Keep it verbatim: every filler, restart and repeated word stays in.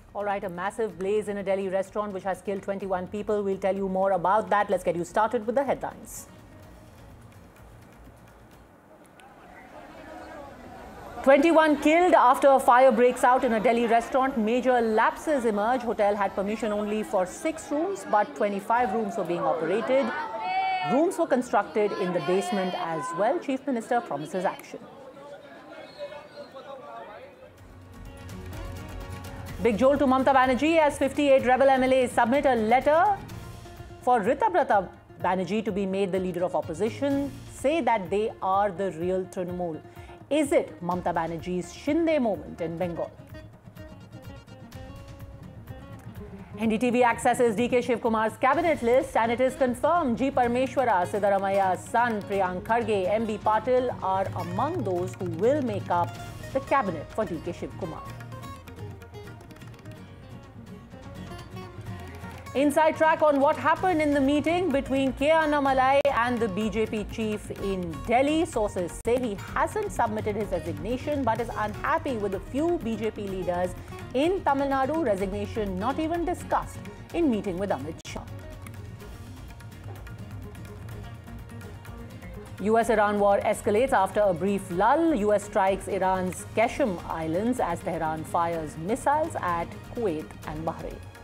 All right, a massive blaze in a Delhi restaurant which has killed twenty-one people. We'll tell you more about that. Let's get you started with the headlines. twenty-one killed after a fire breaks out in a Delhi restaurant. Major lapses emerge. Hotel had permission only for six rooms, but twenty-five rooms were being operated. Rooms were constructed in the basement as well. Chief Minister promises action. Big jolt to Mamata Banerjee as fifty-eight rebel M L As submit a letter for Ritabrata Banerjee to be made the leader of opposition, say that they are the real Trinamool. Is it Mamata Banerjee's Shinde moment in Bengal? N D T V accesses D K Shivkumar's cabinet list and it is confirmed G. Parameshwara, Siddaramaia's son Priyank Kharge, M B Patil are among those who will make up the cabinet for D K Shivkumar. Inside track on what happened in the meeting between K. Annamalai and the B J P chief in Delhi. Sources say he hasn't submitted his resignation but is unhappy with a few B J P leaders in Tamil Nadu. Resignation not even discussed in meeting with Amit Shah. U S Iran war escalates after a brief lull. U S strikes Iran's Qasem Islands as Tehran fires missiles at Kuwait and Bahrain.